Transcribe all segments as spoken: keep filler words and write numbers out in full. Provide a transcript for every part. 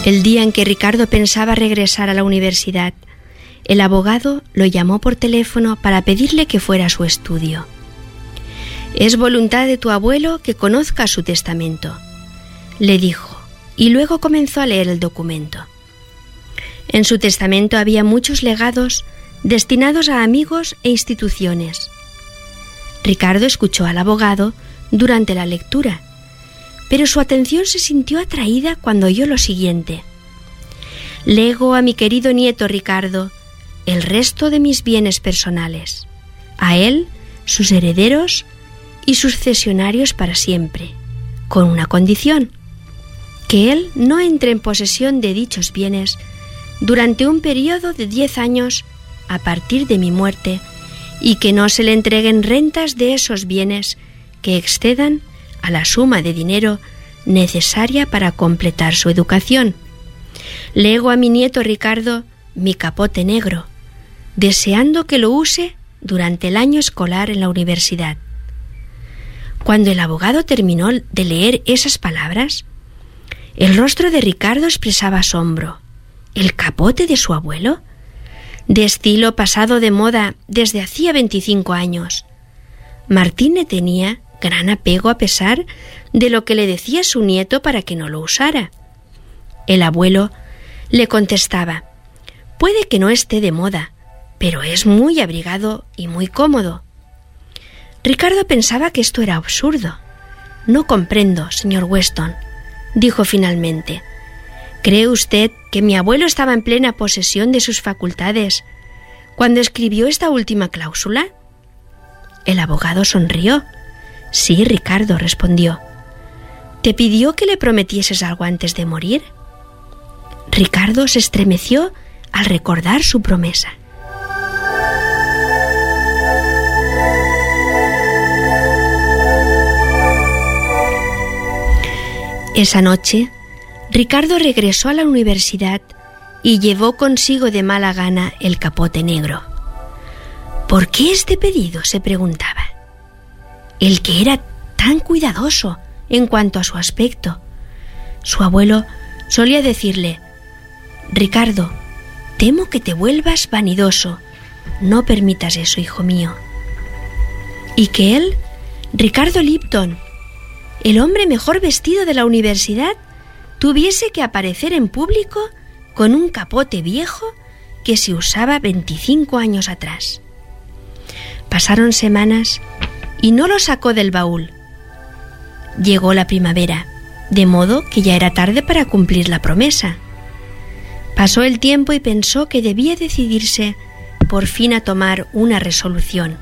El día en que Ricardo pensaba regresar a la universidad, el abogado lo llamó por teléfono para pedirle que fuera a su estudio. «Es voluntad de tu abuelo que conozca su testamento», le dijo, y luego comenzó a leer el documento. En su testamento había muchos legados destinados a amigos e instituciones. Ricardo escuchó al abogado durante la lectura, pero su atención se sintió atraída cuando oyó lo siguiente: «Lego a mi querido nieto Ricardo el resto de mis bienes personales, a él, sus herederos y sucesionarios para siempre, con una condición: que él no entre en posesión de dichos bienes durante un periodo de diez años a partir de mi muerte, y que no se le entreguen rentas de esos bienes que excedan a la suma de dinero necesaria para completar su educación. Lego a mi nieto Ricardo mi capote negro, deseando que lo use durante el año escolar en la universidad». Cuando el abogado terminó de leer esas palabras, el rostro de Ricardo expresaba asombro. ¿El capote de su abuelo? De estilo pasado de moda desde hacía veinticinco años. Martín le tenía gran apego a pesar de lo que le decía su nieto para que no lo usara. El abuelo le contestaba: «Puede que no esté de moda, pero es muy abrigado y muy cómodo». Ricardo pensaba que esto era absurdo. «No comprendo, señor Weston», dijo finalmente. «¿Cree usted que mi abuelo estaba en plena posesión de sus facultades cuando escribió esta última cláusula?» El abogado sonrió. «Sí, Ricardo», respondió. «¿Te pidió que le prometieses algo antes de morir?» Ricardo se estremeció al recordar su promesa. Esa noche, Ricardo regresó a la universidad y llevó consigo de mala gana el capote negro. ¿Por qué este pedido?, se preguntaba. El que era tan cuidadoso en cuanto a su aspecto. Su abuelo solía decirle: «Ricardo, temo que te vuelvas vanidoso. No permitas eso, hijo mío». Y que él, Ricardo Lipton, el hombre mejor vestido de la universidad, tuviese que aparecer en público con un capote viejo que se usaba veinticinco años atrás. Pasaron semanas y no lo sacó del baúl. Llegó la primavera, de modo que ya era tarde para cumplir la promesa. Pasó el tiempo y pensó que debía decidirse por fin a tomar una resolución.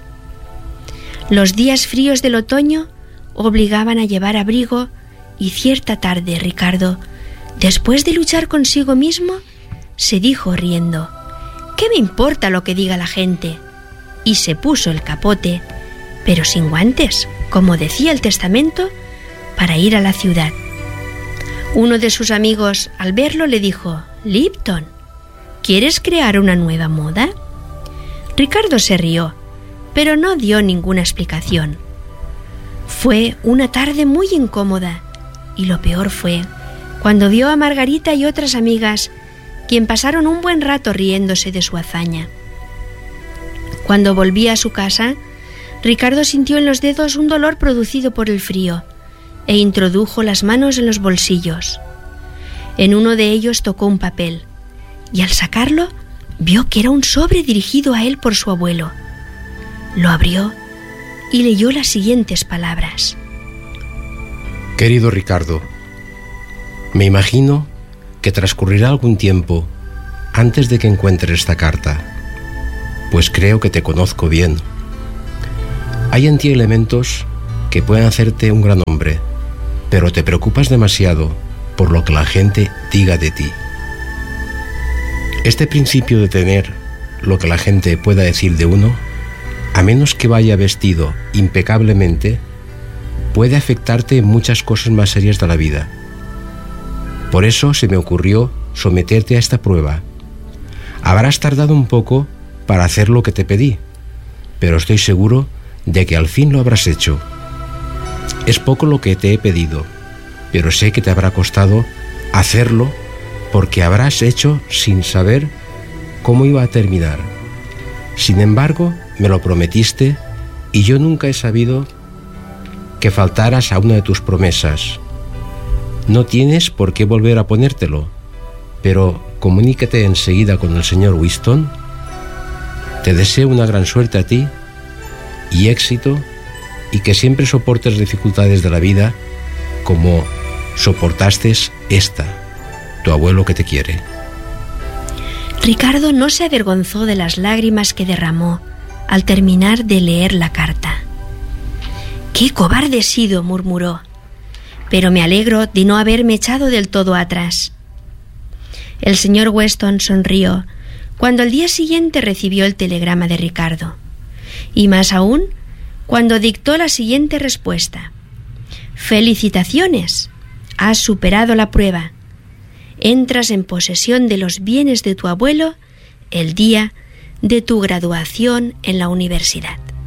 Los días fríos del otoño obligaban a llevar abrigo, y cierta tarde Ricardo, después de luchar consigo mismo, se dijo riendo: «¿Qué me importa lo que diga la gente?», y se puso el capote, pero sin guantes, como decía el testamento, para ir a la ciudad. Uno de sus amigos, al verlo, le dijo: «Lipton, ¿quieres crear una nueva moda?». Ricardo se rió, pero no dio ninguna explicación. Fue una tarde muy incómoda, y lo peor fue cuando vio a Margarita y otras amigas, quien pasaron un buen rato riéndose de su hazaña. Cuando volvía a su casa, Ricardo sintió en los dedos un dolor producido por el frío e introdujo las manos en los bolsillos. En uno de ellos tocó un papel, y al sacarlo vio que era un sobre dirigido a él por su abuelo. Lo abrió y leyó las siguientes palabras: «Querido Ricardo, me imagino que transcurrirá algún tiempo antes de que encuentres esta carta, pues creo que te conozco bien. Hay en ti elementos que pueden hacerte un gran hombre, pero te preocupas demasiado por lo que la gente diga de ti. Este principio de tener lo que la gente pueda decir de uno, a menos que vaya vestido impecablemente, puede afectarte en muchas cosas más serias de la vida. Por eso se me ocurrió someterte a esta prueba. Habrás tardado un poco para hacer lo que te pedí, pero estoy seguro de que al fin lo habrás hecho. Es poco lo que te he pedido, pero sé que te habrá costado hacerlo porque habrás hecho sin saber cómo iba a terminar. Sin embargo, me lo prometiste y yo nunca he sabido que faltaras a una de tus promesas. No tienes por qué volver a ponértelo, pero comunícate enseguida con el señor Whiston. Te deseo una gran suerte a ti y éxito, y que siempre soportes dificultades de la vida como soportaste esta, tu abuelo que te quiere. Ricardo no se avergonzó de las lágrimas que derramó al terminar de leer la carta. «¡Qué cobarde he sido!», murmuró, «pero me alegro de no haberme echado del todo atrás». El señor Weston sonrió cuando al día siguiente recibió el telegrama de Ricardo, y más aún cuando dictó la siguiente respuesta: «Felicitaciones, has superado la prueba. Entras en posesión de los bienes de tu abuelo el día de tu graduación en la universidad».